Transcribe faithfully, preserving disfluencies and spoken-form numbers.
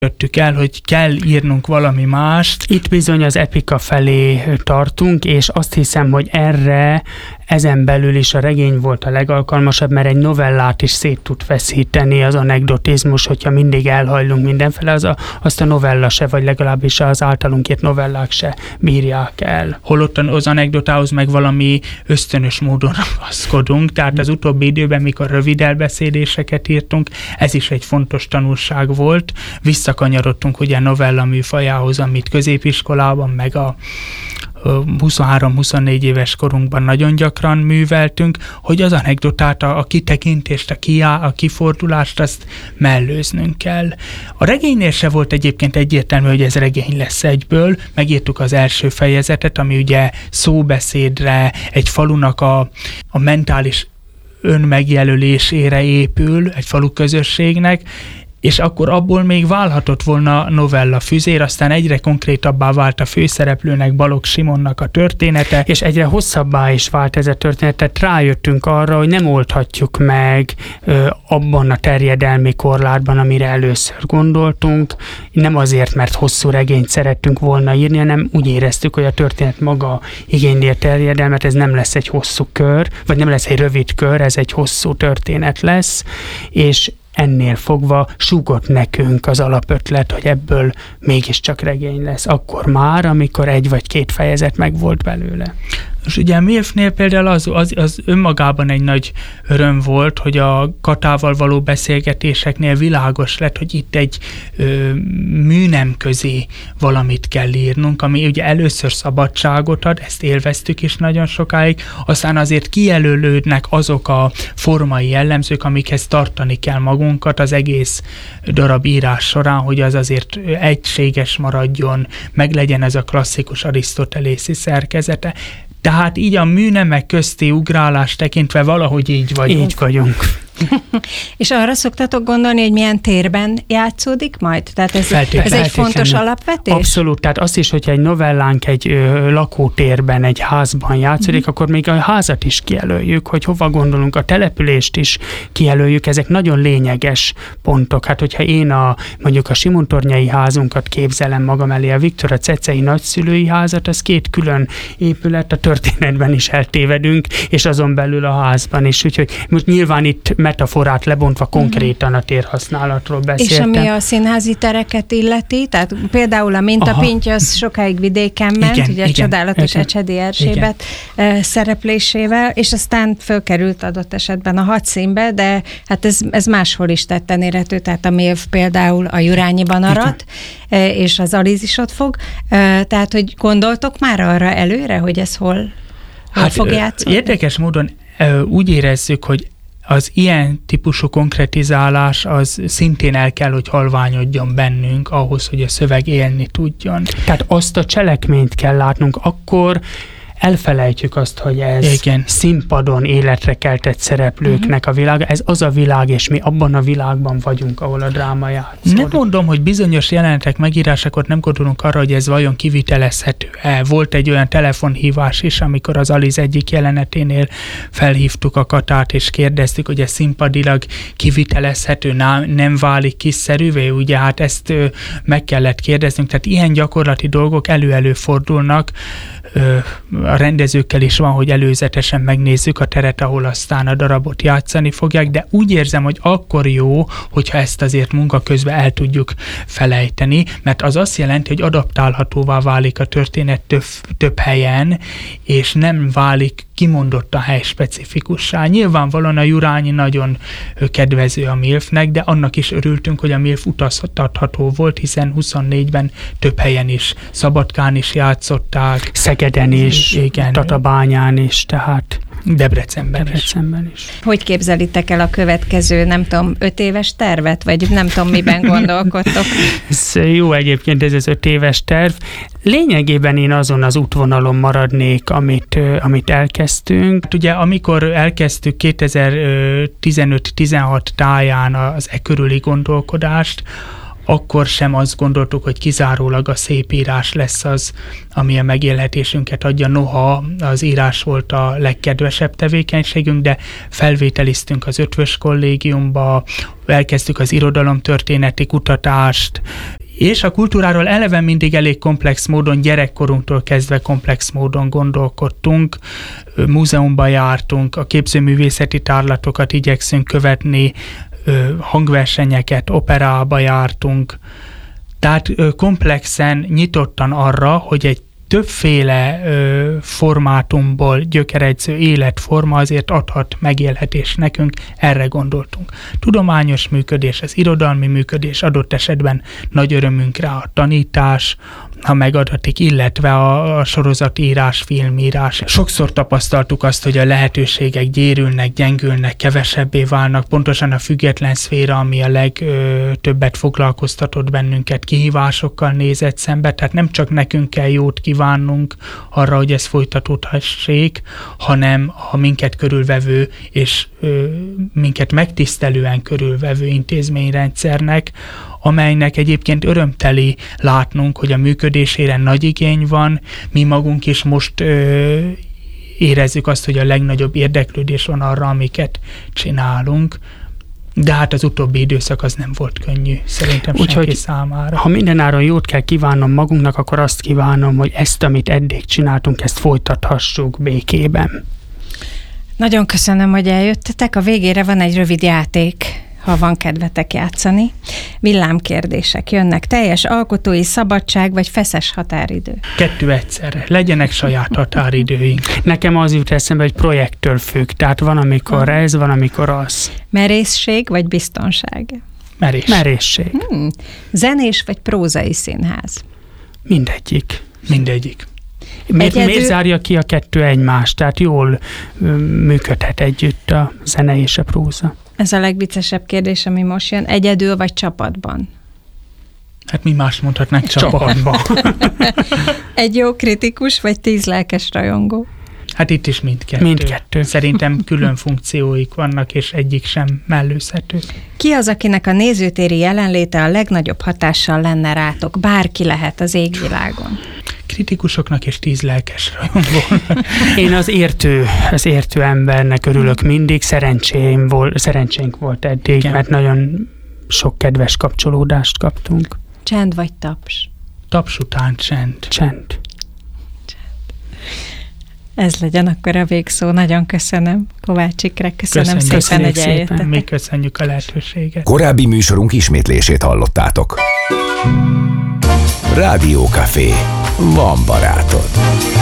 jöttük el, hogy kell írnunk valami mást. Itt bizony az epika felé tartunk, és azt hiszem, hogy erre ezen belül is a regény volt a legalkalmasabb, mert egy novellát is szét tud feszíteni az anekdotizmus, hogyha mindig elhajlunk mindenfele, az a, azt a novella se, vagy legalábbis az általunk írt novellák se bírják el. Holott az anekdotához meg valami ösztönös módon ragaszkodunk, tehát az utóbbi időben, mikor rövid elbeszéléseket írtunk, ez is egy fontos tanulság volt. Visszakanyarodtunk ugye novella műfajához, amit középiskolában, meg a huszonhárom-huszonnégy éves korunkban nagyon gyakran műveltünk, hogy az anekdotát, a, a kitekintést, a, kiá, a kifordulást, azt mellőznünk kell. A regénynél se volt egyébként egyértelmű, hogy ez regény lesz egyből. Megírtuk az első fejezetet, ami ugye szóbeszédre, egy falunak a, a mentális önmegjelölésére épül, egy falu közösségnek, és akkor abból még válhatott volna novella füzér, aztán egyre konkrétabbá vált a főszereplőnek, Balogh Simonnak a története. És egyre hosszabbá is vált ez a történet, tehát rájöttünk arra, hogy nem oldhatjuk meg ö, abban a terjedelmi korlátban, amire először gondoltunk. Nem azért, mert hosszú regényt szerettünk volna írni, hanem úgy éreztük, hogy a történet maga igényli a terjedelmet, ez nem lesz egy hosszú kör, vagy nem lesz egy rövid kör, ez egy hosszú történet lesz, és ennél fogva súgott nekünk az alapötlet, hogy ebből mégiscsak regény lesz. Akkor már, amikor egy vagy két fejezet meg volt belőle. És ugye a Milfnél például az, az, az önmagában egy nagy öröm volt, hogy a Katával való beszélgetéseknél világos lett, hogy itt egy ö, műnemközi valamit kell írnunk, ami ugye először szabadságot ad, ezt élveztük is nagyon sokáig, aztán azért kijelölődnek azok a formai jellemzők, amikhez tartani kell magunkat az egész darab írás során, hogy az azért egységes maradjon, meg legyen ez a klasszikus arisztotelészi szerkezete. Tehát így a műnemek közti ugrálás tekintve valahogy így vagyunk. Így vagyunk. És arra szoktatok gondolni, hogy milyen térben játszódik majd? Tehát ez, Feltétlen. ez egy fontos alapvetés? Abszolút, tehát azt is, hogyha egy novellánk egy ö, lakótérben, egy házban játszódik, mm-hmm. akkor még a házat is kijelöljük, hogy hova gondolunk, a települést is kijelöljük, ezek nagyon lényeges pontok. Hát, hogyha én a, mondjuk a Simontornyai házunkat képzelem magam elé, a Viktor a Cecei nagyszülői házat, az két külön épület, a történetben is eltévedünk, és azon belül a házban is. Úgyhogy most nyilván itt metaforát lebontva konkrétan a térhasználatról beszéltem. És ami a színházi tereket illeti, tehát például a Mintapintja az sokáig vidéken ment, igen, ugye igen, csodálatos igen, Ecsedi Erzsébet igen. szereplésével, és aztán fölkerült adott esetben a Hadszínbe, de hát ez, ez máshol is tetten érhető, tehát a Milf például a Jurányiban arat, igen. és az Aliz is ott fog. Tehát, hogy gondoltok már arra előre, hogy ez hol, hol hát, fog játszani? Érdekes módon úgy érezzük, hogy az ilyen típusú konkretizálás az szintén el kell, hogy halványodjon bennünk ahhoz, hogy a szöveg élni tudjon. Tehát azt a cselekményt kell látnunk, akkor elfelejtjük azt, hogy ez igen. színpadon életre keltett szereplőknek uh-huh. a világa. Ez az a világ, és mi abban a világban vagyunk, ahol a dráma játszódik. Nem mondom, hogy bizonyos jelenetek megírásakor nem gondolunk arra, hogy ez vajon kivitelezhető-e. Volt egy olyan telefonhívás is, amikor az Aliz egyik jeleneténél felhívtuk a Katát, és kérdeztük, hogy ez színpadilag kivitelezhető, nem válik kiszerűvé. Ugye hát ezt meg kellett kérdeznünk. Tehát ilyen gyakorlati dolgok elő-elő fordulnak. A rendezőkkel is van, hogy előzetesen megnézzük a teret, ahol aztán a darabot játszani fogják, de úgy érzem, hogy akkor jó, hogyha ezt azért munka közben el tudjuk felejteni, mert az azt jelenti, hogy adaptálhatóvá válik a történet több, több helyen, és nem válik kimondott a hely specifikussá. Nyilvánvalóan a Jurányi nagyon kedvező a Milfnek, de annak is örültünk, hogy a Milf utaztatható volt, hiszen huszonnégyben több helyen is, Szabadkán is játszották. Szegeden is, igen. Tatabányán is, tehát Debrecenben, Debrecenben is. is. Hogy képzelitek el a következő, nem tudom, öt éves tervet, vagy nem tudom, miben gondolkodtok? Ez jó egyébként ez az öt éves terv. Lényegében én azon az útvonalon maradnék, amit, amit elkezdtünk. Ugye amikor elkezdtük kétezer-tizenöt-tizenhat táján az e körüli gondolkodást, akkor sem azt gondoltuk, hogy kizárólag a szép írás lesz az, ami a megélhetésünket adja. Noha az írás volt a legkedvesebb tevékenységünk, de felvételiztünk az Ötvös Kollégiumba, elkezdtük az irodalomtörténeti kutatást, és a kultúráról eleve mindig elég komplex módon, gyerekkorunktól kezdve komplex módon gondolkodtunk, múzeumban jártunk, a képzőművészeti tárlatokat igyekszünk követni, hangversenyeket, operába jártunk, tehát komplexen, nyitottan arra, hogy egy többféle ö, formátumból gyökeredző életforma azért adhat megélhetést nekünk, erre gondoltunk. Tudományos működés, az irodalmi működés, adott esetben nagy örömünkre a tanítás, ha megadatik, illetve a, a sorozatírás, filmírás. Sokszor tapasztaltuk azt, hogy a lehetőségek gyérülnek, gyengülnek, kevesebbé válnak, pontosan a független szféra, ami a legtöbbet foglalkoztatott bennünket, kihívásokkal nézett szembe, tehát nem csak nekünk kell jót kívánnunk arra, hogy ez folytatódhassék, hanem a minket körülvevő és ö, minket megtisztelően körülvevő intézményrendszernek, amelynek egyébként örömteli látnunk, hogy a működésére nagy igény van, mi magunk is most ö, érezzük azt, hogy a legnagyobb érdeklődés van arra, amiket csinálunk, de hát az utóbbi időszak az nem volt könnyű, szerintem senki Úgyhogy, számára. Ha mindenáron jót kell kívánnom magunknak, akkor azt kívánom, hogy ezt, amit eddig csináltunk, ezt folytathassuk békében. Nagyon köszönöm, hogy eljöttetek. A végére van egy rövid játék, ha van kedvetek játszani. Villámkérdések jönnek. Teljes alkotói szabadság, vagy feszes határidő? Kettő egyszerre. Legyenek saját határidőink. Nekem az jut eszembe, hogy projektől függ. Tehát van, amikor hmm. ez, van, amikor az. Merészség, vagy biztonság? Merés. Merészség. Hmm. Zenés, vagy prózai színház? Mindegyik. Mindegyik. Miért, Egyedül... miért zárja ki a kettő egymást? Tehát jól működhet együtt a zene és a próza. Ez a legviccesebb kérdés, ami most jön. Egyedül vagy csapatban? Hát mi más mondhatnánk csapatban. Egy jó kritikus, vagy tíz lelkes rajongó? Hát itt is mindkettő. Mindkettő. Szerintem külön funkcióik vannak, és egyik sem mellőzhető. Ki az, akinek a nézőtéri jelenléte a legnagyobb hatással lenne rátok? Bárki lehet az égvilágon. Kritikusoknak és tíz lelkes rajongónak. Én az értő, az értő embernek örülök mindig, szerencsém volt, szerencsénk volt eddig, igen, mert nagyon sok kedves kapcsolódást kaptunk. Csend vagy taps? Taps után csend. Csend. Ez legyen akkor a végszó. Nagyon köszönöm, Kovács Ikrek. Köszönöm, köszönjük szépen, hogy eljöttetek. Mi köszönjük a lehetőséget. Korábbi műsorunk ismétlését hallottátok. Rádió Café. Van barátod.